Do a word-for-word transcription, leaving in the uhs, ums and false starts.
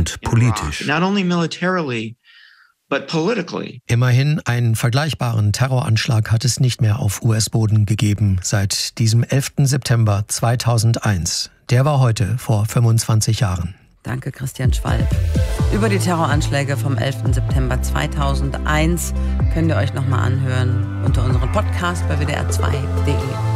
und politisch. Immerhin, einen vergleichbaren Terroranschlag hat es nicht mehr auf U S-Boden gegeben seit diesem elften September zweitausendeins. Der war heute vor fünfundzwanzig Jahren. Danke, Christian Schwalb. Über die Terroranschläge vom elften September zweitausendeins könnt ihr euch nochmal anhören unter unserem Podcast bei w d r zwei punkt d e.